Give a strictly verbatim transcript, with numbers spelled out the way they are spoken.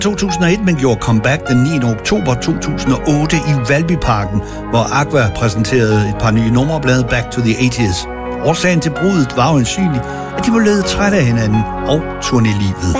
to tusind og et, men gjorde comeback den niende oktober to tusind og otte i Valbyparken, hvor Aqua præsenterede et par nye nummerblade Back to the eighties. Årsagen til bruddet var øjensynligt, at de var blevet trætte af hinanden og turnelivet.